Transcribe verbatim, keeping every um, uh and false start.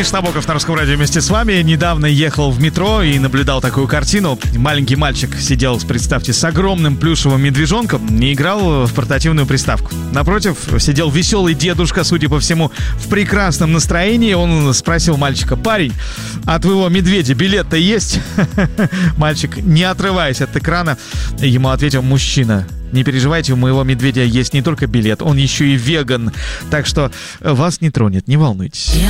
Миш Набоков на Русском радио вместе с вами. Недавно ехал в метро и наблюдал такую картину. Маленький мальчик сидел, представьте, с огромным плюшевым медвежонком и играл в портативную приставку. Напротив сидел веселый дедушка, судя по всему, в прекрасном настроении. Он спросил мальчика: парень, а твоего медведя билет-то есть? Мальчик, не отрываясь от экрана, ему ответил мужчина: не переживайте, у моего медведя есть не только билет, он еще и веган. Так что вас не тронет, не волнуйтесь.